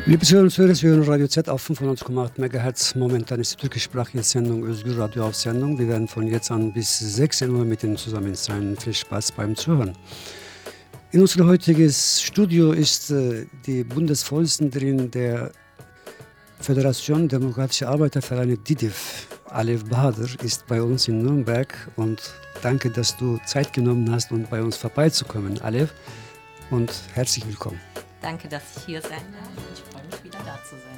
Liebe Zuhörer und Zuhörer, Sie hören Radio Z auf 95,8 MHz. Momentan ist die türkischsprachige Sendung Özgür Radio auf Sendung. Wir werden von jetzt an bis 16 Uhr mit Ihnen zusammen sein. Viel Spaß beim Zuhören. In unserem heutigen Studio ist die Bundesvorsitzende der Föderation Demokratische Arbeitervereine DİDİV, Alev Bahadır, ist bei uns in Nürnberg. Und danke, dass du Zeit genommen hast, um bei uns vorbeizukommen, Alev. Und herzlich willkommen. Danke, dass ich hier sein darf. Ich freue mich, wieder da zu sein.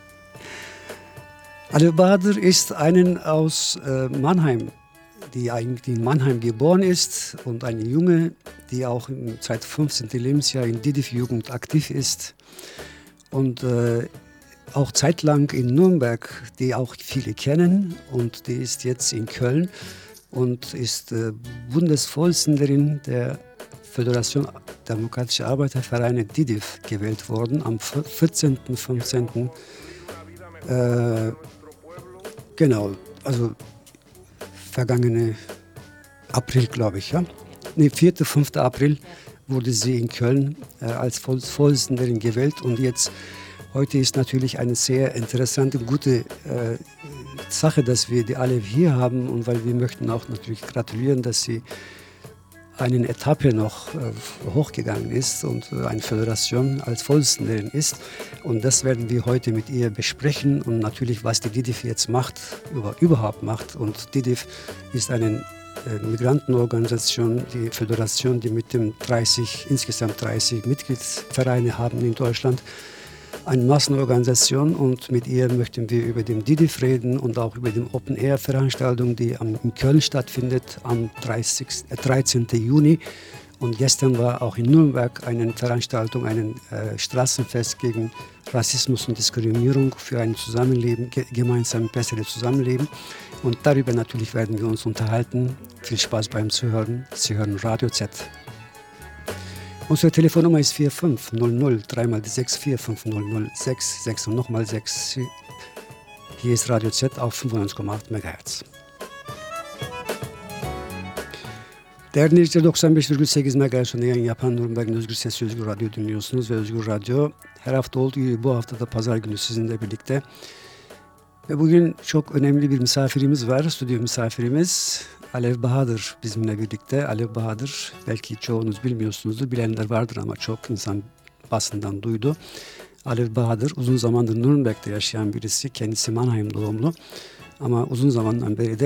Alev Bahadır ist eine aus Mannheim, die eigentlich in Mannheim geboren ist, und eine Junge, die auch seit 15. Lebensjahr in DİDİV-Jugend aktiv ist und auch zeitlang in Nürnberg, die auch viele kennen, und die ist jetzt in Köln und ist Bundesvorsitzende der Föderation Demokratische Arbeitervereine DİDİV gewählt worden am 14., 15. Genau, also vergangene April, glaube ich, ja? Ne, 4., 5. April wurde sie in Köln als Vorsitzende gewählt, und jetzt heute ist natürlich eine sehr interessante, gute Sache, dass wir die alle hier haben, und weil wir möchten auch natürlich gratulieren, dass sie eine Etappe noch hochgegangen ist und eine Föderation als Vorsitzende ist. Und das werden wir heute mit ihr besprechen, und natürlich, was die DİDİV jetzt macht, überhaupt macht. Und DİDİV ist eine Migrantenorganisation, die Föderation, die mit dem insgesamt 30 Mitgliedsvereine haben in Deutschland. Eine Massenorganisation, und mit ihr möchten wir über den DİDİV reden und auch über die Open-Air-Veranstaltung, die in Köln stattfindet am 13. Juni. Und gestern war auch in Nürnberg eine Veranstaltung, ein Straßenfest gegen Rassismus und Diskriminierung für ein Zusammenleben, gemeinsam besseres Zusammenleben. Und darüber natürlich werden wir uns unterhalten. Viel Spaß beim Zuhören. Sie hören Radio Z. Unsere Telefonnummer ist 4500, dreimal die 6, 4500 6 und nochmal 6. Hier ist Radio Z auf 95,8 MHz. Değerli dinleyiciler, 95,8 MHz'de yayın yapan Nürnberg'in Özgür Sesi Özgür Radyo dinliyorsunuz ve Özgür Radyo her hafta olduğu gibi bu hafta da pazar günü sizinle birlikte. Ve bugün çok önemli bir misafirimiz var, stüdyo misafirimiz. Alev Bahadır bizimle birlikte. Alev Bahadır, belki çoğunuz bilmiyorsunuzdur, bilenler vardır ama çok insan basından duydu. Alev Bahadır uzun zamandır Nürnberg'de yaşayan birisi, kendisi Mannheim doğumlu ama uzun zamandan beri de